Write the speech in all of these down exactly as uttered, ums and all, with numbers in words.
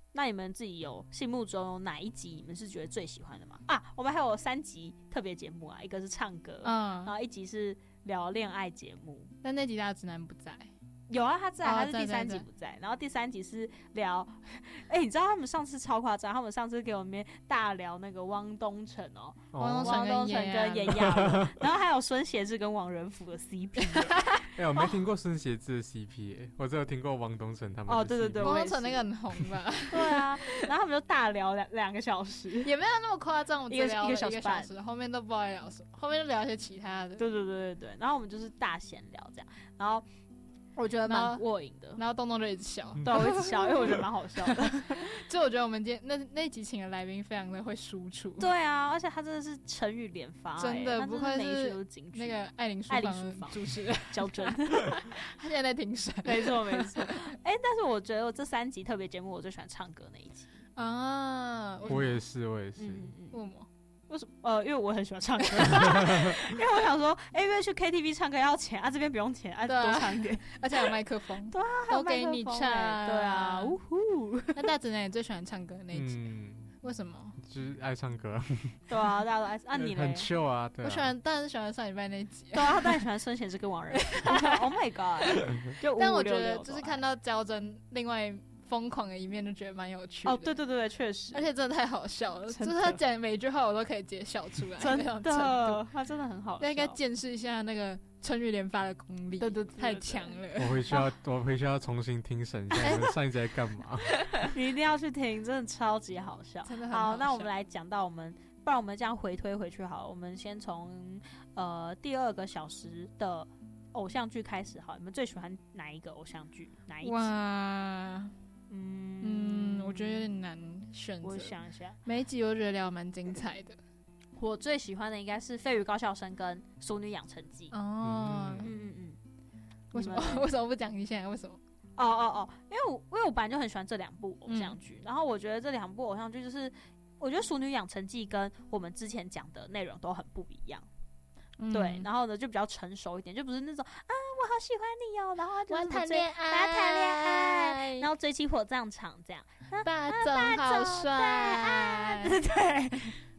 那你们自己有心目中有哪一集你们是觉得最喜欢的吗？啊，我们还有三集特别节目啊，一个是唱歌，嗯，然后一集是聊恋爱节目。 但那集大直男不在。 有啊，他在， 哦、 他是第三集不在，然后第三集是聊，哎、欸，你知道他们上次超夸张，他们上次给我们大聊那个汪东城哦，汪东城跟炎亚纶，然后还有孙协志跟王仁甫的 C P。 哎、欸，我没听过孙协志的 C P， 哎、欸，我只有听过汪东城他们的 C P。 哦，对对对， 汪东城那个很红吧？ 对啊，然后他们就大聊两两个小时， 也没有那么夸张，我一个一个小时半，后面都不知道在聊什么，后面就聊一些其他的。 对对对对对，然后我们就是大闲聊这样，然后。我觉得蛮过瘾的， 然后东东就一直笑， 对，我一直笑，因为我觉得蛮好笑的。 就我觉得我们今天那那集请的来宾非常的会输出， 对啊，而且他真的是成语连发、欸， 真的不愧是那个爱玲书房主持人娇珍， 他现在在庭审， 没错没错。哎、欸，但是我觉得我这三集特别节目，我最喜欢唱歌那一集啊。 我也是，我也是。 嗯嗯， 为什么？ 为什么？呃，因为我很喜欢唱歌，因为我想说，哎、欸，因为去 K T V 唱歌要钱啊，这边不用钱，啊，多唱一点， 而且有麦克风， 对啊， 都给你唱， 对啊，呜呼。 那大直男也最喜欢唱歌的那一集，嗯、为什么？ 就是爱唱歌， 对啊，大家都爱。啊，你很 chill 啊，对啊。 我喜欢，当然是喜欢上礼拜那集、啊， 对啊，他当然喜欢孙贤志跟王仁甫。Oh my god！ 就但我觉得就是看到娇珍另外疯狂的一面，就觉得蛮有趣的。 哦，对对对，确实， 而且真的太好笑了，就是他讲每一句话我都可以直接笑出来， 真的，他真的很好笑。 那应该见识一下那个成语连发的功力， 对对对， 太强了。 我回去要，我回去要重新听审一下，你们上一集在干嘛？ 你一定要去听，真的超级好笑， 真的很好笑。 好，那我们来讲到我们，不然我们这样回推回去好了，我们先从呃第二个小时的偶像剧开始好，你们最喜欢哪一个偶像剧？哪一集？ 哇。 嗯嗯，我觉得有点难选择。 我想一下， 每一集我觉得聊蛮精彩的。 我最喜欢的应该是《飞鱼高校生》跟《熟女养成记》。 哦， 嗯嗯嗯， 为什么？为什么不讲一下？为什么？ 哦哦哦，因为我因为我本来就很喜欢这两部偶像剧，嗯、然后我觉得这两部偶像剧就是，我觉得《熟女养成记》跟我们之前讲的内容都很不一样。嗯、对，然后呢就比较成熟一点，就不是那种啊我好喜欢你哦，然后就是我要谈恋爱， 我要谈恋爱，然后追起火葬场这样， 霸总好帅， 对对。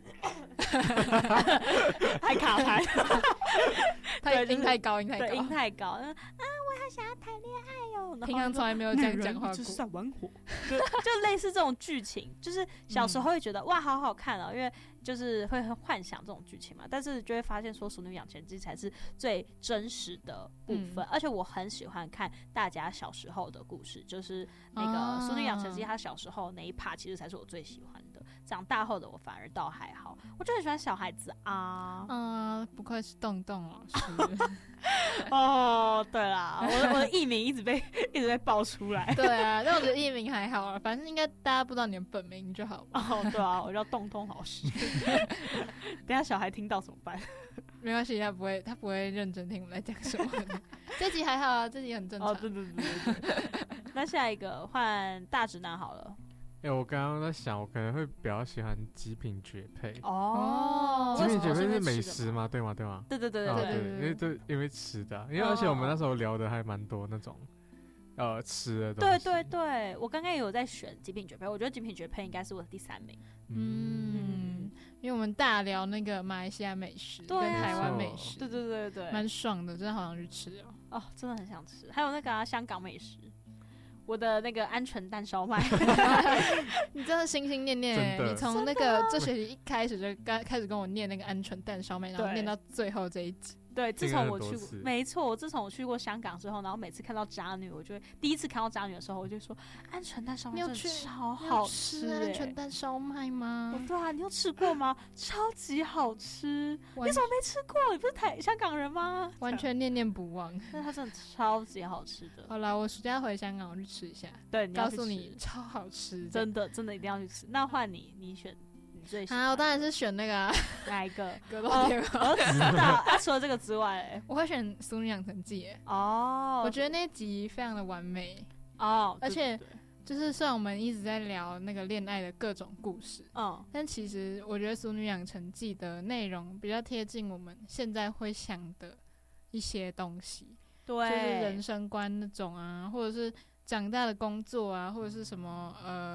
还卡痰， 他音太高，音太高， 对，音太高。啊，我还想要谈恋爱哟、哦。 平常从来没有这样讲话过， 就是在玩火，就就类似这种剧情，就是小时候会觉得、嗯、哇好好看哦，因为就是会幻想这种剧情嘛，但是就会发现说《熟女养成记》才是最真实的部分、嗯，而且我很喜欢看大家小时候的故事，就是那个《熟女养成记》，他小时候那一 part 其实才是我最喜欢的，长大后的我反而倒还好，我就很喜欢小孩子啊。 嗯，不愧是洞洞老师。 哦，对啦，我的我的艺名一直被一直被爆出来。 对啊，但我觉得艺名还好啊，反正应该大家不知道你的本名就好吧。 哦，对啊，我叫洞洞老师。等一下小孩听到怎么办？ 没关系，他不会，他不会认真听我们在讲什么的。这集还好啊，这集很正常。 哦，对对对对对。那下一个换大直男好了。 哎、欸，我刚刚在想，我可能会比较喜欢极品绝配。 哦， 极品绝配是美食吗？对吗？对吗？ 对对对对对, 对, 对, 对, 对, 对, 对, 对, 对, 对, 对, 对, 对, 对，因为对，因为吃的，因为而且我们那时候聊的还蛮多那种。呃，吃的东西。 对对对，我刚刚也有在选极品绝配，我觉得极品绝配应该是我的第三名。 嗯，因为我们大聊那个马来西亚美食跟台湾美食， 对对对对， 蛮爽的，真的好想去吃哦。 哦，真的很想吃。还有那个、啊、香港美食，我的那个鹌鹑蛋烧麦。 你真的心心念念、欸，你从那个这学期一开始就刚开始跟我念那个鹌鹑蛋烧麦，然后念到最后这一集。 对，自从我去过，没错，我自从我去过香港之后，然后每次看到渣女，我就会第一次看到渣女的时候，我就说鹌鹑蛋烧麦真的超好吃、欸。 鹌鹑蛋烧麦吗？ 对啊，你有吃过吗？超级好吃，你怎么没吃过？你不是台香港人吗？ 完全念念不忘， 但是它真的超级好吃的。 好啦，我暑假回香港，我去吃一下。 对， 告诉你超好吃， 真的真的一定要去吃。那换你，你选。最啊，我当然是选那个、啊、 哪一个？ 格斗天王。 我知道，啊，除了这个之外、欸， 我会选《俗女养成记》耶。 哦， 我觉得那集非常的完美哦， 而且就是虽然我们一直在聊那个恋爱的各种故事， 嗯， 但其实我觉得《俗女养成记》的内容比较贴近我们现在会想的一些东西， 对， 就是人生观那种啊，或者是长大的工作啊，或者是什么呃。